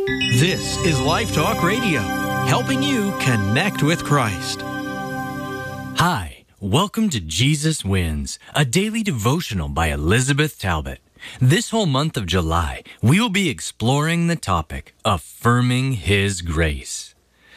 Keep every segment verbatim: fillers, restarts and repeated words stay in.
This is Life Talk Radio, helping you connect with Christ. Hi, welcome to Jesus Wins, a daily devotional by Elizabeth Talbot. This whole month of July, we will be exploring the topic, Affirming His Grace.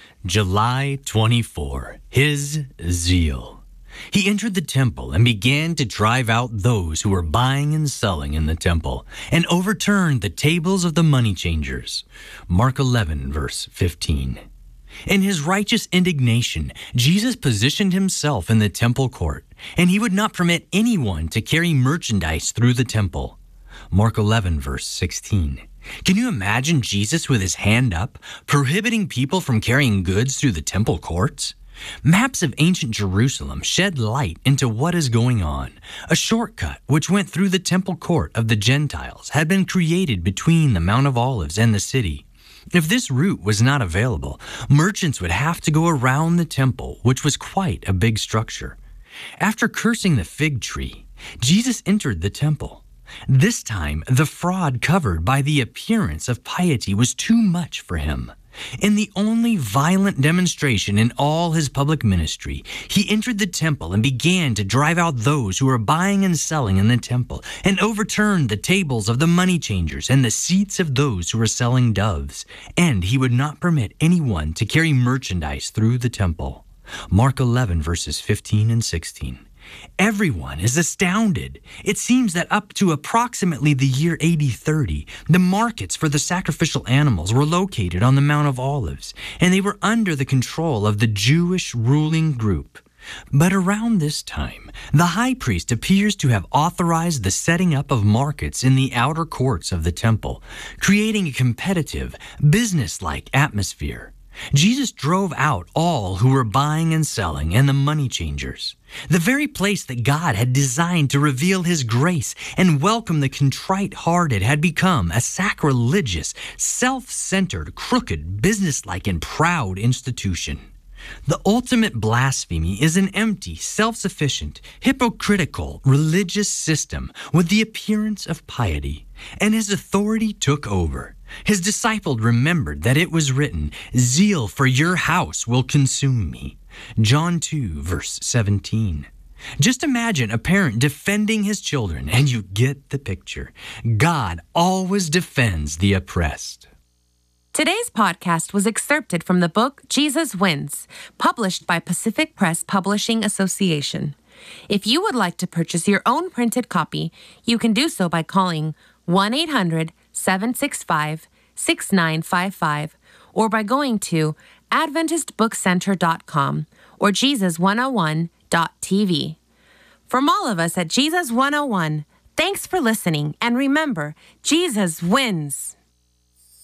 July twenty-fourth, His Zeal. He entered the temple and began to drive out those who were buying and selling in the temple, and overturned the tables of the money changers. Mark eleven, verse fifteen. In his righteous indignation, Jesus positioned himself in the temple court, and he would not permit anyone to carry merchandise through the temple. Mark eleven, verse sixteen. Can you imagine Jesus with his hand up, prohibiting people from carrying goods through the temple courts? Maps of ancient Jerusalem shed light into what is going on. A shortcut which went through the temple court of the Gentiles had been created between the Mount of Olives and the city. If this route was not available, merchants would have to go around the temple, which was quite a big structure. After cursing the fig tree, Jesus entered the temple. This time, the fraud covered by the appearance of piety was too much for him. In the only violent demonstration in all his public ministry, he entered the temple and began to drive out those who were buying and selling in the temple, and overturned the tables of the money changers and the seats of those who were selling doves. And he would not permit anyone to carry merchandise through the temple. Mark eleven, verses fifteen and sixteen. Everyone is astounded. It seems that up to approximately the year A D thirty, the markets for the sacrificial animals were located on the Mount of Olives, and they were under the control of the Jewish ruling group. But around this time, the high priest appears to have authorized the setting up of markets in the outer courts of the temple, creating a competitive, business-like atmosphere. Jesus drove out all who were buying and selling and the money changers. The very place that God had designed to reveal his grace and welcome the contrite-hearted had become a sacrilegious, self-centered, crooked, businesslike, and proud institution. The ultimate blasphemy is an empty, self-sufficient, hypocritical, religious system with the appearance of piety, and his authority took over. His disciples remembered that it was written, "Zeal for your house will consume me." John two, verse seventeen. Just imagine a parent defending his children, and you get the picture. God always defends the oppressed. Today's podcast was excerpted from the book Jesus Wins, published by Pacific Press Publishing Association. If you would like to purchase your own printed copy, you can do so by calling one eight hundred, seven six five, six nine five five or by going to adventist book center dot com or jesus one oh one dot t v. From all of us at Jesus one oh one, thanks for listening, and remember, Jesus wins.